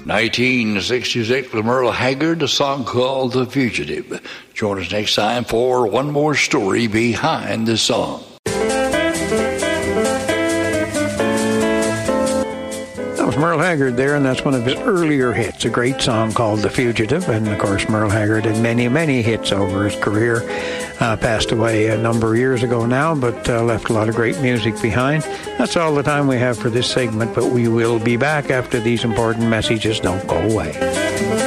1966 with Merle Haggard, a song called The Fugitive. Join us next time for one more story behind this song. That was Merle Haggard there, and that's one of his earlier hits, a great song called The Fugitive. And, of course, Merle Haggard had many, many hits over his career. Passed away a number of years ago now, but left a lot of great music behind. That's all the time we have for this segment, but we will be back after these important messages. Don't go away.